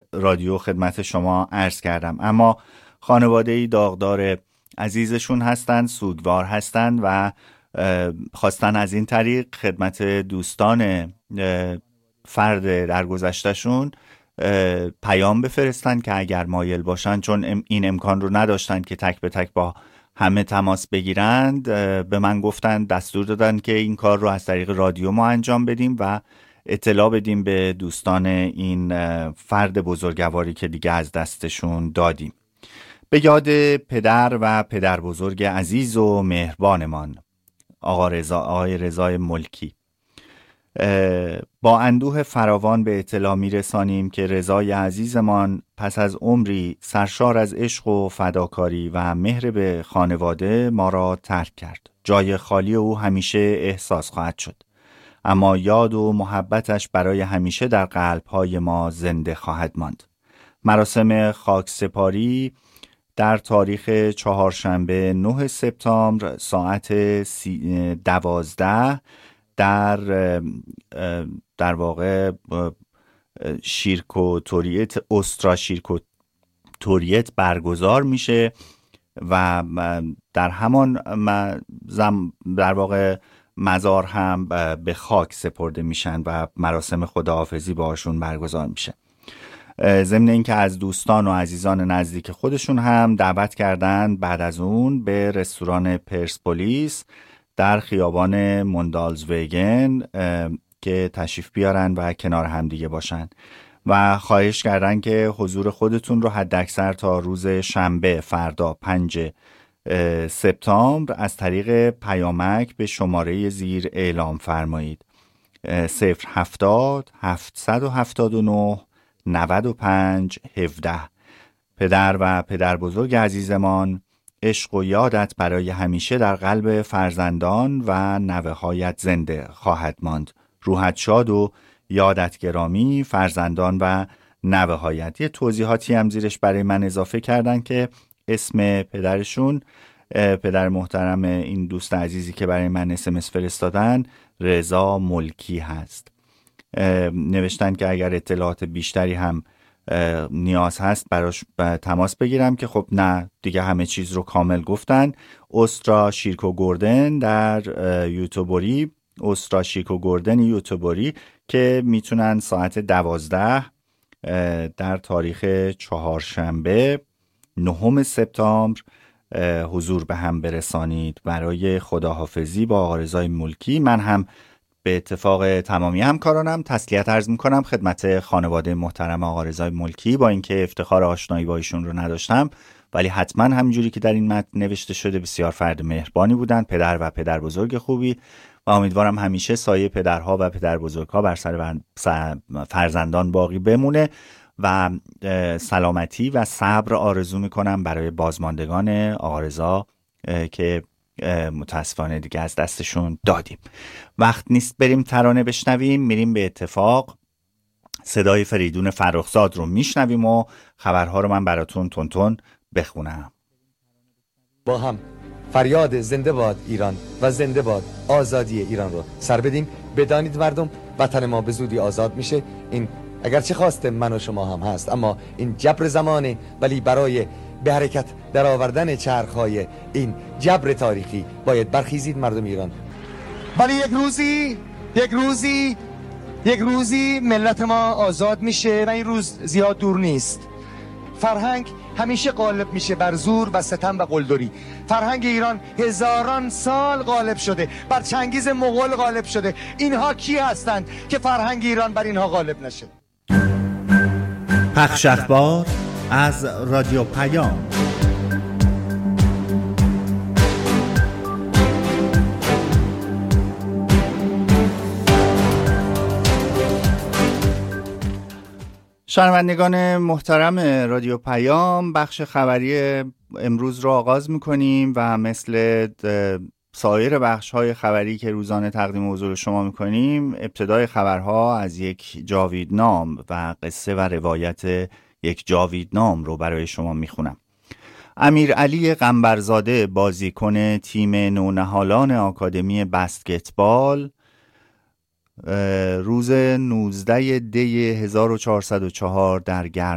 رادیو خدمت شما عرض کردم. اما خانواده‌ای داغدار عزیزشون هستند، سوگوار هستند و خواستن از این طریق خدمت دوستان فرد درگذشتهشون پیام بفرستن که اگر مایل باشن، چون این امکان رو نداشتن که تک به تک با همه تماس بگیرند، به من گفتن، دستور دادن که این کار رو از طریق رادیو ما انجام بدیم و اطلاع بدیم به دوستان این فرد بزرگواری که دیگه از دستشون دادیم. به یاد پدر و پدر بزرگ عزیز و مهربانمان آقای رضای ملکی، با اندوه فراوان به اطلاع میرسانیم که رضای عزیزمان پس از عمری سرشار از عشق و فداکاری و مهر به خانواده ما را ترک کرد. جای خالی او همیشه احساس خواهد شد، اما یاد و محبتش برای همیشه در قلب‌های ما زنده خواهد ماند. مراسم خاکسپاری در تاریخ چهارشنبه 9 سپتامبر ساعت 12 در واقع شیرکوتوریت استرا شیرکوتوریت برگزار میشه و در همان در واقع مزار هم به خاک سپرده میشن و مراسم خداحافظی باشون برگزار میشه. ضمن اینکه از دوستان و عزیزان نزدیک خودشون هم دعوت کردن بعد از اون به رستوران پرسپولیس در خیابان موندالزویگن که تشریف بیارن و کنار هم دیگه باشن و خواهش کردن که حضور خودتون رو حداکثر تا روز شنبه فردا 5 سپتامبر از طریق پیامک به شماره زیر اعلام فرمایید: 070 779 95 17. پدر و پدر بزرگ عزیزمان، عشق و یادت برای همیشه در قلب فرزندان و نوه‌هایت زنده خواهد ماند. روحت شاد و یادت گرامی، فرزندان و نوه‌هایت. یه توضیحاتی هم زیرش برای من اضافه کردن که اسم پدرشون، پدر محترم این دوست عزیزی که برای من SMS فرستادن، رضا ملکی هست. نوشتن که اگر اطلاعات بیشتری هم نیاز هست براش تماس بگیرم، که خب نه دیگه همه چیز رو کامل گفتن. استرا شیرکوگوردن در یوتوبری، استرا شیرکوگوردن یوتوبری، که میتونن ساعت 12 در تاریخ چهارشنبه 9 سپتامبر حضور به هم برسانید برای خداحافظی با آقا رضای ملکی. من هم به اتفاق تمامی همکارانم تسلیت عرض میکنم خدمت خانواده محترم آقا رضای ملکی، با اینکه افتخار آشنایی با ایشون رو نداشتم، ولی حتما همینجوری که در این متن نوشته شده بسیار فرد مهربانی بودن، پدر و پدر بزرگ خوبی، و امیدوارم همیشه سایه پدرها و پدر بزرگها بر سر فرزندان باقی بمونه و سلامتی و صبر آرزو میکنم برای بازماندگان آقا رضا که متاسفانه دیگه از دستشون دادیم. وقت نیست بریم ترانه بشنویم، میریم به اتفاق صدای فریدون فرخزاد رو میشنویم و خبرها رو من براتون تون بخونم. با هم فریاد زنده باد ایران و زنده باد آزادی ایران رو سر بدیم. بدانید مردم، وطن ما به زودی آزاد میشه. این اگرچه خواست من و شما هم هست، اما این جبر زمانه، ولی برای به حرکت در آوردن چرخهای این جبر تاریخی باید برخیزید مردم ایران. ولی یک روزی ملت ما آزاد میشه و این روز زیاد دور نیست. فرهنگ همیشه غالب میشه بر زور و ستم و قلدری. فرهنگ ایران هزاران سال غالب شده، بر چنگیز مغول غالب شده. اینها کی هستند که فرهنگ ایران بر اینها غالب نشه؟ پخش اخبار از رادیو پیام. شنوندگان محترم رادیو پیام، بخش خبری امروز رو آغاز میکنیم و مثل سایر بخش‌های خبری که روزانه تقدیم حضور شما میکنیم، ابتدای خبرها از یک جاویدنام و قصه و روایت یک جاویدنام رو برای شما میخونم. امیرعلی قنبرزاده، بازیکن تیم نونهالان آکادمی بسکتبال، روز 19 دی 1404 در